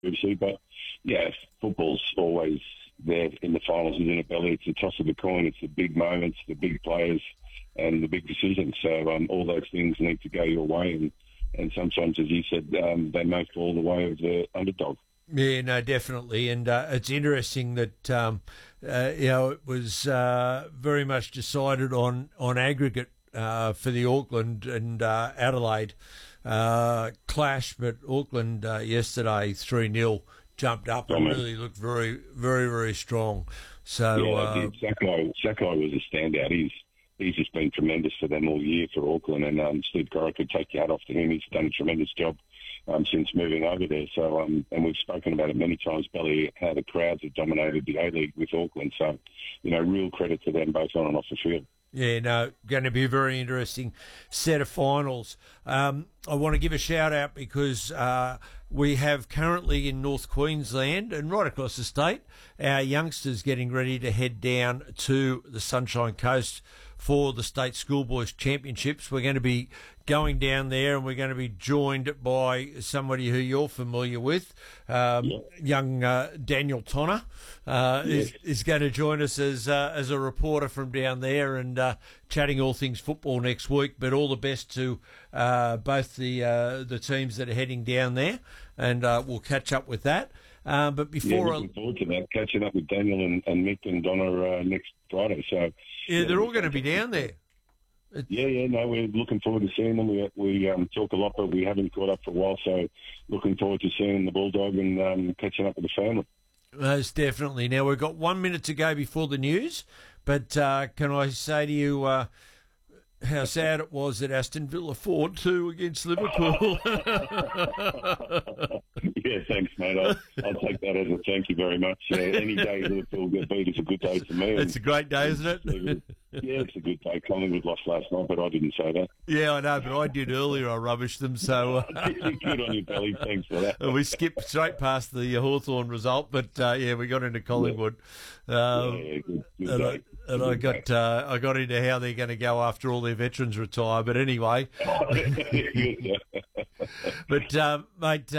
previously. But, yeah, football's always there in the finals, isn't it, Belly? It's the toss of the coin. It's the big moments, the big players, and the big decisions. So all those things need to go your way. And sometimes, as you said, they may fall the way of the underdog. Yeah, no, definitely. And it's interesting that, it was very much decided on aggregate for the Auckland and Adelaide clash. But Auckland yesterday, 3-0, jumped up and really looked very, very, very strong. So Sakai was a standout. He's just been tremendous for them all year for Auckland, and Steve Corica could take your hat off to him. He's done a tremendous job since moving over there. So, and we've spoken about it many times, Belly, how the crowds have dominated the A-League with Auckland. So, real credit to them both on and off the field. Yeah, no, going to be a very interesting set of finals. I want to give a shout out because we have currently in North Queensland and right across the state, our youngsters getting ready to head down to the Sunshine Coast for the State Schoolboys Championships. We're going to be going down there and we're going to be joined by somebody who you're familiar with, young Daniel Tonner is going to join us as a reporter from down there and chatting all things football next week. But all the best to both the teams that are heading down there, and we'll catch up with that. But before looking forward to that, catching up with Daniel and Mick and Donna next Friday. So they're all going to be down there. We're looking forward to seeing them. We talk a lot, but we haven't caught up for a while. So looking forward to seeing the Bulldog and catching up with the family. Most definitely. Now we've got 1 minute to go before the news, but can I say to you how sad it was that Aston Villa 4-2 against Liverpool? Yeah, thanks, mate. I'll take that as a thank you very much. Any day Liverpool get beat is a good day for me. It's a great day, isn't it? Yeah, it's a good day. Collingwood lost last night, but I didn't say that. Yeah, I know, but I did earlier. I rubbished them, so... Good on you, Belly. Thanks for that. We skipped straight past the Hawthorn result, but, we got into Collingwood. Good day. And I got into how they're going to go after all their veterans retire. But anyway, but mate,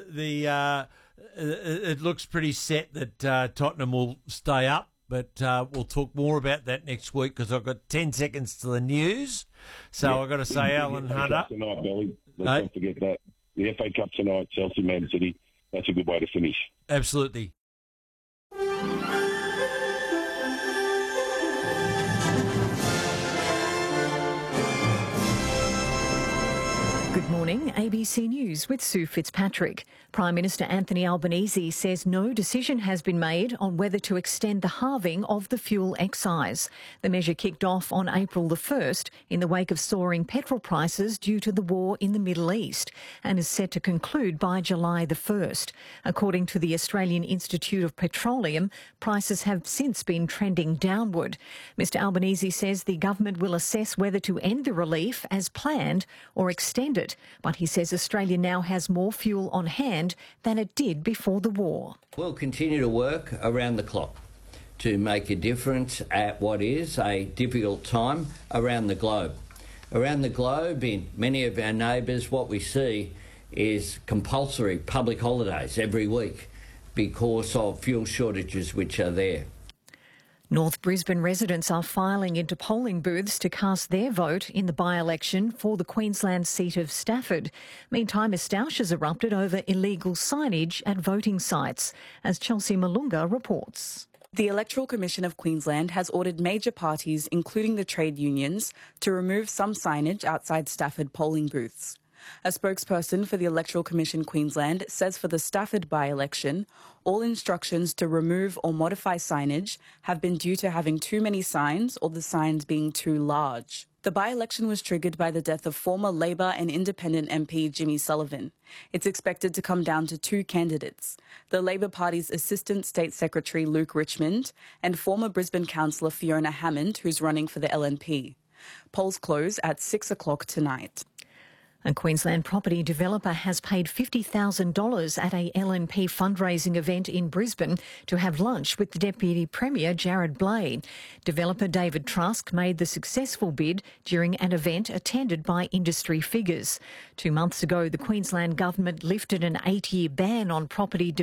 it looks pretty set that Tottenham will stay up. But we'll talk more about that next week because I've got 10 seconds to the news. So I've got to say, Alan Hunter. Tonight, Billy. Let's not forget that. The FA Cup tonight, Chelsea, Man City. That's a good way to finish. Absolutely. Good morning, ABC News with Sue Fitzpatrick. Prime Minister Anthony Albanese says no decision has been made on whether to extend the halving of the fuel excise. The measure kicked off on April the 1st in the wake of soaring petrol prices due to the war in the Middle East and is set to conclude by July the 1st. According to the Australian Institute of Petroleum, prices have since been trending downward. Mr Albanese says the government will assess whether to end the relief as planned or extend it. But he says Australia now has more fuel on hand than it did before the war. We'll continue to work around the clock to make a difference at what is a difficult time around the globe. Around the globe, in many of our neighbours, what we see is compulsory public holidays every week because of fuel shortages which are there. North Brisbane residents are filing into polling booths to cast their vote in the by-election for the Queensland seat of Stafford. Meantime, a stoush has erupted over illegal signage at voting sites, as Chelsea Malunga reports. The Electoral Commission of Queensland has ordered major parties, including the trade unions, to remove some signage outside Stafford polling booths. A spokesperson for the Electoral Commission Queensland says for the Stafford by-election, all instructions to remove or modify signage have been due to having too many signs or the signs being too large. The by-election was triggered by the death of former Labor and Independent MP Jimmy Sullivan. It's expected to come down to two candidates, the Labor Party's Assistant State Secretary Luke Richmond and former Brisbane councillor Fiona Hammond, who's running for the LNP. Polls close at 6 o'clock tonight. A Queensland property developer has paid $50,000 at a LNP fundraising event in Brisbane to have lunch with the Deputy Premier Jared Blade. Developer David Trusk made the successful bid during an event attended by industry figures. 2 months ago, the Queensland government lifted an 8-year ban on property